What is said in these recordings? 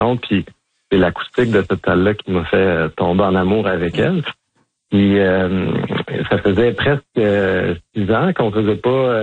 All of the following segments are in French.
puis c'est l'acoustique de cette salle-là qui m'a fait tomber en amour avec elle. Puis ça faisait presque 6 ans qu'on faisait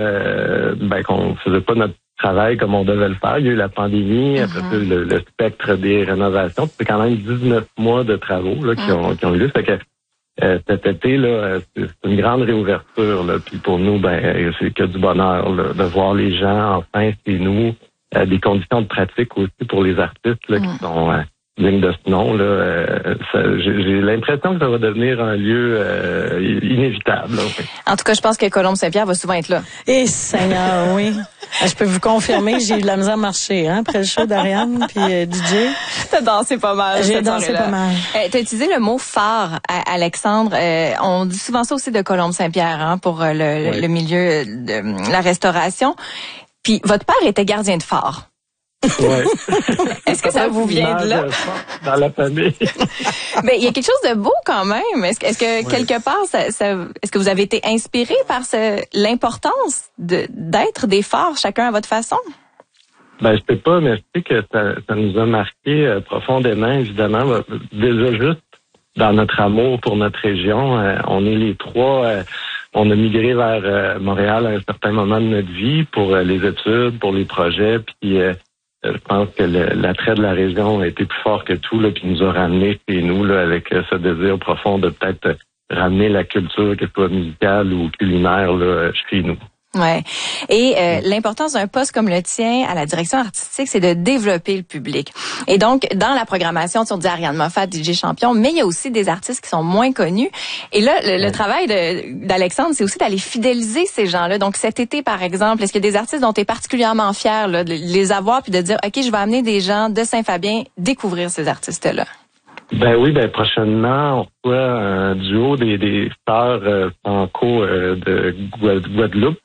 pas notre travail comme on devait le faire. Il y a eu la pandémie, après ça, le spectre des rénovations. C'est quand même 19 mois de travaux là, qui ont eu lieu. Fait que cet été, là, c'est une grande réouverture. Là. Puis pour nous, c'est que du bonheur là, de voir les gens enfin chez nous. Des conditions de pratique aussi pour les artistes là, qui sont dignes de ce nom. J'ai l'impression que ça va devenir un lieu inévitable. Là. En tout cas, je pense que Colombe Saint-Pierre va souvent être là. Eh Seigneur, oui. Je peux vous confirmer, j'ai eu de la misère à marcher après le show d'Ariane puis DJ. T'as dansé pas mal. J'ai dansé pas mal. T'as utilisé le mot phare, Alexandre. On dit souvent ça aussi de Colombe Saint-Pierre pour le milieu de la restauration. Puis votre père était gardien de phare. Ouais. Est-ce que ça vous vient de là? Dans la famille. Mais il y a quelque chose de beau quand même. Est-ce que quelque part, est-ce que vous avez été inspiré par l'importance d'être des phares, chacun à votre façon? Je sais pas, mais je sais que ça nous a marqué profondément, évidemment. Déjà juste dans notre amour pour notre région, on est les trois. On a migré vers Montréal à un certain moment de notre vie pour les études, pour les projets, puis je pense que l'attrait de la région a été plus fort que tout, là, puis nous a ramenés chez nous là, avec ce désir profond de peut-être ramener la culture, qu'elle soit musicale ou culinaire, là, chez nous. Ouais. Et l'importance d'un poste comme le tien à la direction artistique, c'est de développer le public. Et donc, dans la programmation, on dit Ariane Moffat, DJ Champion, mais il y a aussi des artistes qui sont moins connus. Et là, le travail d'Alexandre, c'est aussi d'aller fidéliser ces gens-là. Donc, cet été, par exemple, est-ce qu'il y a des artistes dont tu es particulièrement fier là, de les avoir puis de dire, OK, je vais amener des gens de Saint-Fabien découvrir ces artistes-là? Oui, prochainement, on reçoit un duo des sœurs franco de Guadeloupe.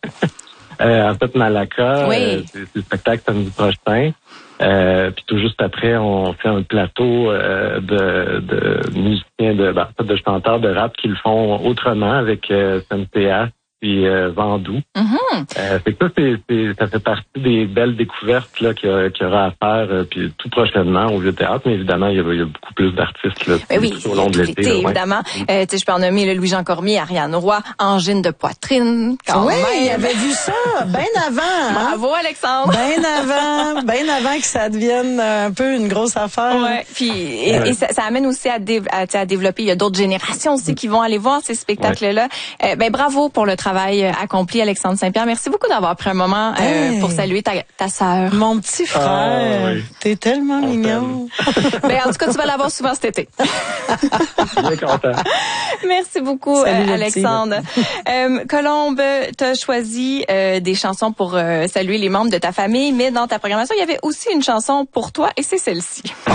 En fait, Malaka, c'est le spectacle samedi prochain. Puis tout juste après, on fait un plateau de musiciens, de chanteurs de rap qui le font autrement avec SNCA puis Vandou. Fait que ça fait partie des belles découvertes là qu'il y aura à faire puis tout prochainement au Vieux Théâtre, mais évidemment il y a beaucoup plus d'artistes là tout au long de l'été. Évidemment, je peux en nommer le Louis-Jean Cormier, Ariane Roy, Angine de poitrine. Oui, il avait vu ça bien avant. Bravo Alexandre. Bien avant que ça devienne un peu une grosse affaire. Ouais. Puis et ça amène aussi à développer. Il y a d'autres générations aussi qui vont aller voir ces spectacles-là. Bravo pour le travail accompli, Alexandre Saint-Pierre. Merci beaucoup d'avoir pris un moment pour saluer ta sœur. Mon petit frère, t'es tellement mignon. En tout cas, tu vas l'avoir souvent cet été. Bien content. Merci beaucoup, Alexandre. Colombe, t'as choisi des chansons pour saluer les membres de ta famille, mais dans ta programmation, il y avait aussi une chanson pour toi et c'est celle-ci.